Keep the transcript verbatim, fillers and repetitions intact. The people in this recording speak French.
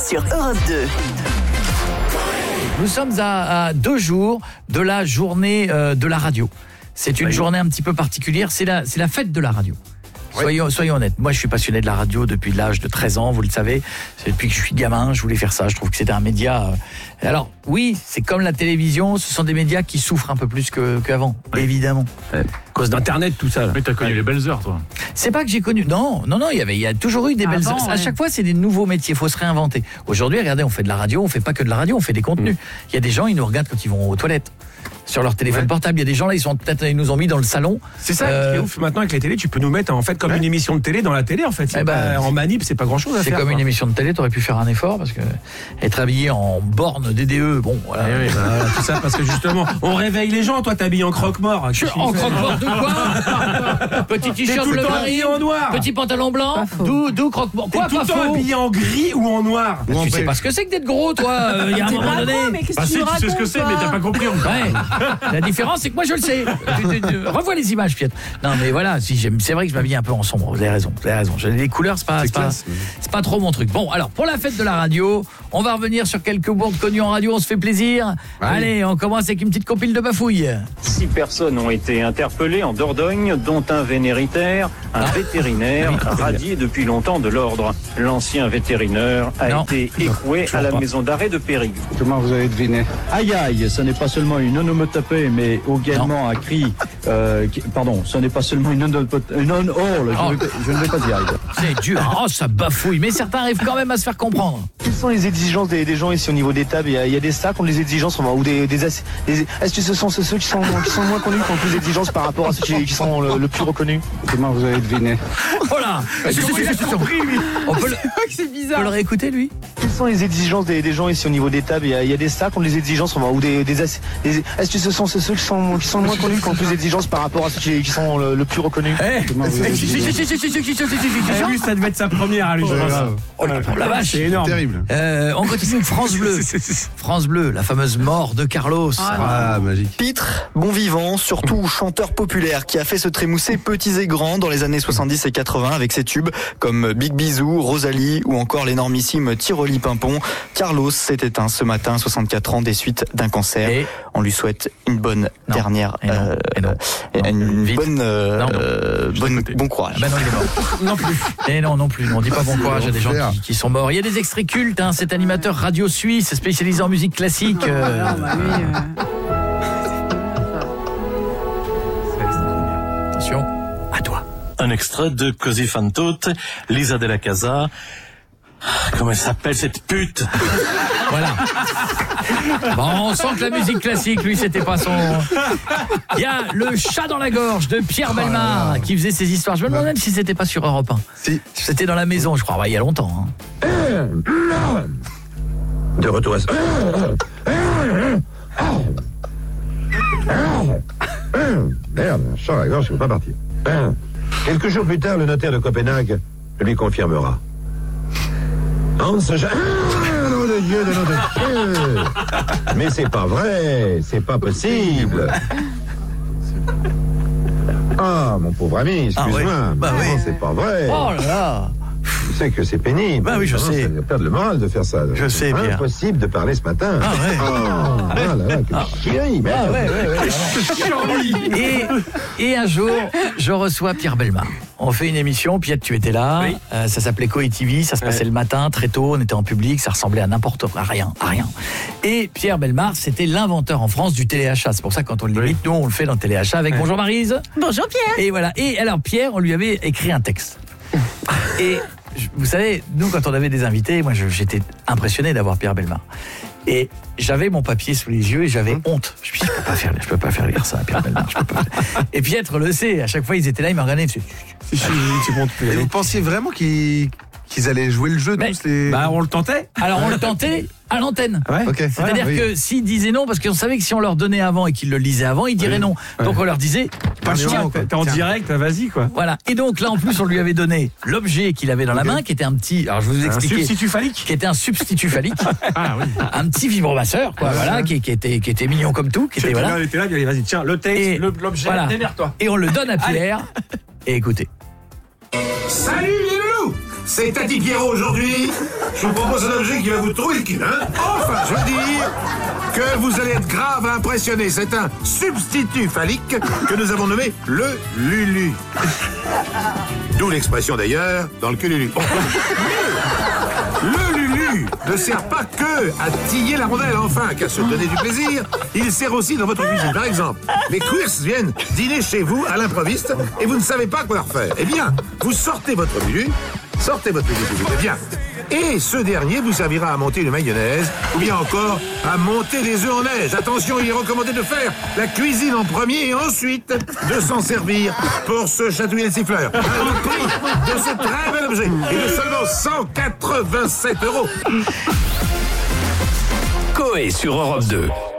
sur Europe deux. Nous sommes à, à deux jours de la journée euh, de la radio. C'est une oui. journée un petit peu particulière, c'est la, c'est la fête de la radio. Oui. Soyons, soyons honnêtes, moi je suis passionné de la radio depuis l'âge de treize ans, vous le savez. C'est depuis que je suis gamin, je voulais faire ça, je trouve que c'était un média... Euh... Alors oui, c'est comme la télévision, ce sont des médias qui souffrent un peu plus que, qu'avant, oui. évidemment. Ouais. À cause d'Internet, tout ça. Là. Mais t'as connu ouais. les belles heures, toi. C'est pas que j'ai connu... Non, non, non, il y avait, il y a toujours eu des ah belles bon, heures. Ouais. À chaque fois, c'est des nouveaux métiers, il faut se réinventer. Aujourd'hui, regardez, on fait de la radio, on fait pas que de la radio, on fait des contenus. Il mmh. y a des gens, ils nous regardent quand ils vont aux toilettes. Sur leur téléphone ouais. portable, il y a des gens là, ils sont peut-être ils nous ont mis dans le salon. C'est ça euh... qui est ouf maintenant avec les télés, tu peux nous mettre en fait comme ouais. une émission de télé dans la télé en fait. Eh ben, pas, en manip, c'est pas grand-chose à c'est faire. C'est comme quoi. Une émission de télé, t'aurais pu faire un effort parce que être habillé en borne D D E, bon voilà. Eh oui, bah, voilà tout ça parce que justement, on réveille les gens, toi t'habilles en croque-mort. Je en croque-mort de quoi? Petit t-shirt bleu marine en noir. Petit pantalon blanc, d'où d'où croque-mort. Quoi tout le temps habillé en gris ou en noir? Tu sais pas ce que c'est que d'être gros toi, il y a un moment donné. Bah si, tu sais ce que c'est mais t'as pas compris encore. La différence c'est que moi je le sais. Revois les images, Piet. Non mais voilà, si j'aime, c'est vrai que je m'habille un peu en sombre. Vous avez raison, vous avez raison. Les couleurs, c'est pas, c'est, c'est, pas, c'est pas trop mon truc. Bon, alors pour la fête de la radio, on va revenir sur quelques bourdes connues en radio. On se fait plaisir. Ah, Allez, oui. on commence avec une petite compile de bafouilles. Six personnes ont été interpellées en Dordogne, dont un vénéritaire, un ah. vétérinaire oui. radié depuis longtemps de l'ordre. L'ancien vétérinaire a non. été écroué à la pas. maison d'arrêt de Périgueux. Comment vous avez deviné? Aïe aïe, ce n'est pas seulement une onomatopée, mais également un cri. Euh, qui, pardon, ce n'est pas seulement une onomatopée. Une on, oh, là, oh. Je, vais, je ne vais pas y arriver. C'est dur. Oh, ça bafouille. Mais certains arrivent quand même à se faire comprendre. Quelles sont les exigences des, des gens ici au niveau des tables? Il y a, il y a des sacs qui ont des exigences ou des, des, des est-ce que ce sont ceux qui sont, qui sont moins connus qui ont plus d'exigences par rapport à ceux qui, qui sont le, le plus reconnus? Comment vous avez deviné? Voilà. On peut le, c'est bizarre. On peut le réécouter lui? Quelles sont les exigences des, des gens ici au niveau des tables? Il y a, il y a des sacs qui ont des exigences ou des, des, des est-ce que ce sont ceux qui sont, qui sont moins connus qui ont plus d'exigences par rapport à ceux qui, qui sont le, le plus reconnus? Eh, lui, ça devait être sa première à lui. Oh la, la vache, c'est énorme. Terrible. Euh, on continue. France Bleu. France Bleu, la fameuse mort de Carlos. Ah, ah magique. Pitre, bon vivant, surtout chanteur populaire qui a fait se trémousser petits et grands dans les années soixante-dix et quatre-vingts avec ses tubes comme Big Bisou, Rosalie ou encore l'énormissime Tiroli Pimpon. Carlos s'est éteint ce matin, soixante-quatre ans, des suites d'un cancer. Et on lui souhaite une bonne non. dernière, et non. Euh, et non. Euh, non. une Vite. bonne, euh, non, non. Euh, bonne bon courage. Ah ben non, il est mort. Non plus. Et non, non plus. On dit pas bon courage à des gens qui, qui sont morts. Il y a des extraits cultes. Hein. Cet animateur radio suisse spécialisé en musique classique. Euh... Non, bah, oui, euh... Attention, à toi. Un extrait de Così fan tutte, Lisa della Casa. Comment elle s'appelle cette pute? Voilà. Bon, on sent que la musique classique, lui, c'était pas son... Il y a le chat dans la gorge de Pierre Bellemare qui faisait ses histoires. Je me demande même si c'était pas sur Europe un. Si. C'était dans la maison, je crois, bah, il y a longtemps. Hein. De retour à... Merde, un chat à la gorge, il ne faut pas partir. Quelques jours plus tard, le notaire de Copenhague lui confirmera. Hans Jean... Ah, nom de Dieu, de nom de Dieu. Mais c'est pas vrai, c'est pas possible. Ah, mon pauvre ami, excuse-moi. Ah, oui. Bah, non, oui. c'est pas vrai. Oh là là. Tu sais que c'est pénible. Bah oui, je sais. Ça va perdre le moral de faire ça. Je c'est sais bien. Impossible de parler ce matin. Ah ouais. Oh, ah, là là, quelle ah. chérie. Ah ouais, ouais, ouais. et, et un jour, je reçois Pierre Bellemare. On fait une émission, Piet, tu étais là. Oui. Euh, ça s'appelait Coé T V, ça se passait ouais. le matin, très tôt, on était en public, ça ressemblait à n'importe quoi, à rien, à rien. Et Pierre Bellemare, c'était l'inventeur en France du téléachat. C'est pour ça que quand on l'imite, oui. nous, on le fait dans le téléachat avec ouais. Bonjour Maryse. Bonjour Pierre. Et voilà. Et alors Pierre, on lui avait écrit un texte. Et vous savez, nous, quand on avait des invités, moi, j'étais impressionné d'avoir Pierre Bellemare. Et j'avais mon papier sous les yeux et j'avais mmh. honte. Je me suis dit, je peux pas faire, je peux pas faire lire ça à Pierre Bellemare. Je peux pas. Et Pietre le sait. À chaque fois, ils étaient là, ils me regardaient. Ils me disaient, et vous pensiez vraiment qu'ils qu'ils allaient jouer le jeu mais, tous les... Bah, on le tentait. Alors, on le tentait à l'antenne. Ouais. Okay. C'est-à-dire ouais, que oui. s'ils disaient non, parce qu'on savait que si on leur donnait avant et qu'ils le lisaient avant, ils diraient oui. non. Ouais. Donc, on leur disait, pas tiens, t'es en direct, vas-y, quoi. Voilà. Et donc, là, en plus, on lui avait donné l'objet qu'il avait dans okay. la main, qui était un petit, alors je vous explique. Un substitut phallique. Qui était un substitut phallique. Ah oui. Un petit vibromasseur, quoi, ah, voilà, ouais. qui, qui était, qui était mignon comme tout, qui était, voilà. Là, il était là, il vas-y, tiens, le texte, l'objet, voilà. démerde-toi. Et on le donne à Pierre. Et écoutez. Salut les loulous! c'est Tati Pierrot aujourd'hui. Je vous propose un objet qui va vous trouver le cul, hein. Enfin, je veux dire que vous allez être grave impressionné. C'est un substitut phallique que nous avons nommé le Lulu. D'où l'expression d'ailleurs, dans le cul Lulu. Bon. Le Lulu ne sert pas que à tiller la rondelle, enfin, qu'à se donner du plaisir. Il sert aussi dans votre cuisine. Par exemple, les queers viennent dîner chez vous à l'improviste et vous ne savez pas quoi leur faire. Eh bien, vous sortez votre Lulu, sortez votre Lulu, eh bien, et ce dernier vous servira à monter une mayonnaise ou bien encore à monter des œufs en neige. Attention, il est recommandé de faire la cuisine en premier et ensuite de s'en servir pour se chatouiller le siffleur. Le prix de ce très bel objet est de seulement cent quatre-vingt-sept euros. Coé sur Europe deux.